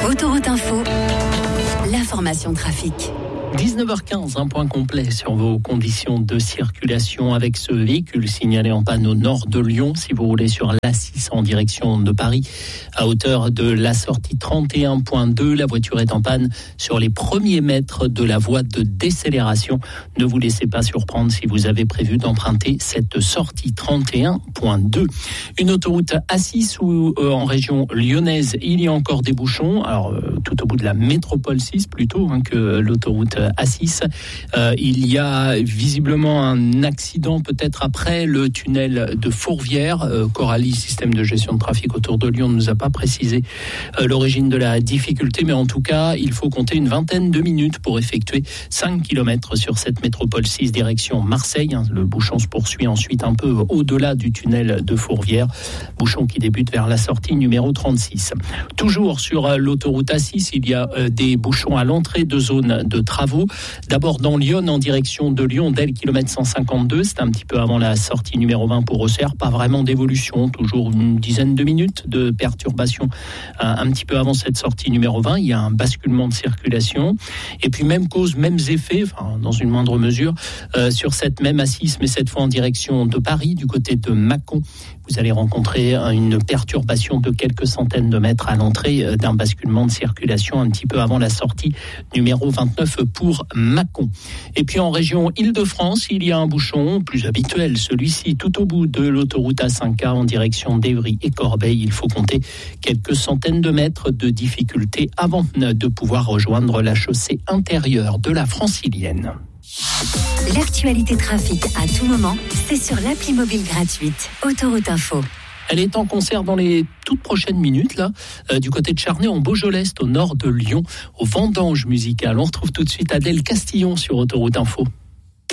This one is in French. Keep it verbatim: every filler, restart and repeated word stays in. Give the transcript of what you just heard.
Autoroute Info, l'information trafic. dix-neuf heures quinze, un point complet sur vos conditions de circulation avec ce véhicule signalé en panne au nord de Lyon. Si vous roulez sur l'A six en direction de Paris, à hauteur de la sortie trente et un point deux, la voiture est en panne sur les premiers mètres de la voie de décélération. Ne vous laissez pas surprendre si vous avez prévu d'emprunter cette sortie trente et un point deux. Une autoroute A six où euh, en région lyonnaise, il y a encore des bouchons. Alors, euh, tout au bout de la métropole six plutôt hein, que l'autoroute A six. Euh, il y a visiblement un accident peut-être après le tunnel de Fourvière. Euh, Coralie, système de gestion de trafic autour de Lyon, ne nous a pas précisé euh, l'origine de la difficulté, mais en tout cas, il faut compter une vingtaine de minutes pour effectuer cinq kilomètres sur cette métropole six direction Marseille. Le bouchon se poursuit ensuite un peu au-delà du tunnel de Fourvière, bouchon qui débute vers la sortie numéro trente-six. Toujours sur euh, l'autoroute A six, il y a euh, des bouchons à l'entrée de zone de travaux. D'abord dans Lyon, en direction de Lyon, dès le kilomètre cent cinquante-deux, c'est un petit peu avant la sortie numéro vingt pour Auxerre, pas vraiment d'évolution, toujours une dizaine de minutes de perturbation un petit peu avant cette sortie numéro vingt, il y a un basculement de circulation, et puis même cause, mêmes effets, enfin, dans une moindre mesure, euh, sur cette même A six, mais cette fois en direction de Paris, du côté de Mâcon. Vous allez rencontrer une perturbation de quelques centaines de mètres à l'entrée d'un basculement de circulation un petit peu avant la sortie numéro vingt-neuf pour Mâcon. Et puis en région Île-de-France, il y a un bouchon plus habituel, celui-ci tout au bout de l'autoroute A cinq A en direction d'Évry et Corbeil. Il faut compter quelques centaines de mètres de difficulté avant de pouvoir rejoindre la chaussée intérieure de la Francilienne. L'actualité trafic à tout moment, c'est sur l'appli mobile gratuite Autoroute Info. Elle est en concert dans les toutes prochaines minutes, là, euh, du côté de Charnay, en Beaujolais, au nord de Lyon, au Vendange musical. On retrouve tout de suite Adèle Castillon sur Autoroute Info.